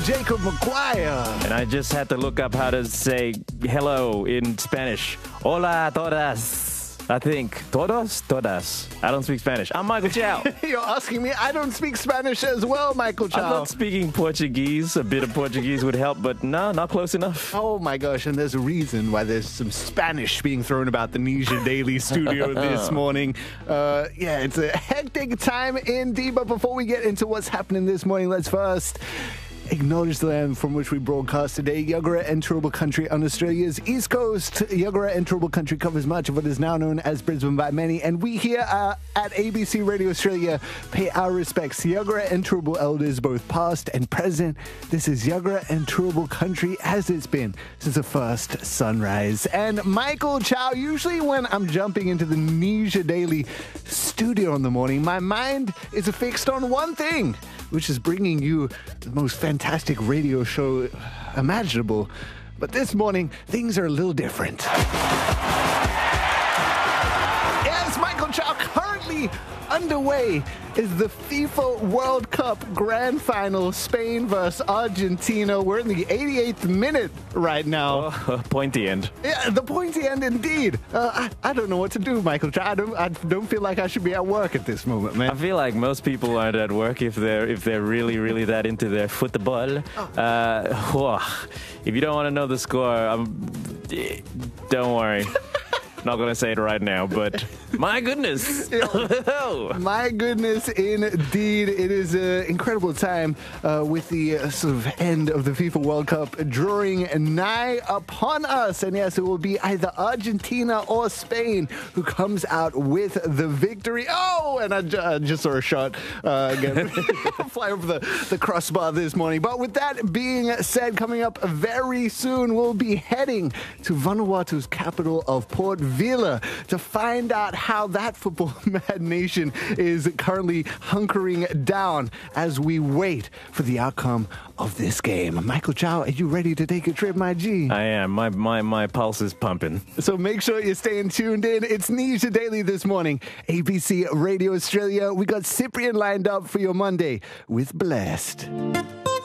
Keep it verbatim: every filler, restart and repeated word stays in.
Jacob McGuire. And I just had to look up how to say hello in Spanish. Hola todas. I think. Todos? Todas. I don't speak Spanish. I'm Michael Chow. You're asking me? I don't speak Spanish as well, Michael Chow. I'm not speaking Portuguese. A bit of Portuguese would help, but no, not close enough. Oh my gosh, and there's a reason why there's some Spanish being thrown about the Nisha Daily studio this morning. Uh, yeah, it's a hectic time indeed, but before we get into what's happening this morning, let's first acknowledge the land from which we broadcast today, Yugara and Turrbal Country on Australia's East Coast. Yugara and Turrbal Country covers much of what is now known as Brisbane by many, and we here uh, at A B C Radio Australia pay our respects to Yugara and Turrbal elders, both past and present. This is Yugara and Turrbal Country as it's been since the first sunrise. And Michael Chow, usually when I'm jumping into the Nisha Daily studio in the morning, my mind is fixed on one thing, which is bringing you the most fantastic radio show imaginable. But this morning, things are a little different. Yes, Michael Chow, currently underway is the FIFA World Cup Grand Final, Spain versus Argentina. We're in the eighty-eighth minute right now. Oh, pointy end. Yeah, the pointy end indeed. Uh, I, I don't know what to do, Michael Chow. I don't, I don't feel like I should be at work at this moment, man. I feel like most people aren't at work if they're if they're really, really that into their football. Oh. Uh, whoa. If you don't want to know the score, I'm, don't worry. Not going to say it right now, but my goodness. My goodness, indeed. It is an incredible time uh, with the uh, sort of end of the FIFA World Cup drawing nigh upon us. And yes, it will be either Argentina or Spain who comes out with the victory. Oh, and I, ju- I just saw a shot uh, again fly over the, the crossbar this morning. But with that being said, coming up very soon, we'll be heading to Vanuatu's capital of Port Vila to find out how that football mad nation is currently hunkering down as we wait for the outcome of this game. Michael Chow, are you ready to take a trip, my G? I am. My my my pulse is pumping. So make sure you're staying tuned in. It's Nisha Daily this morning. A B C Radio Australia. We got Cyprian lined up for your Monday with Blessed.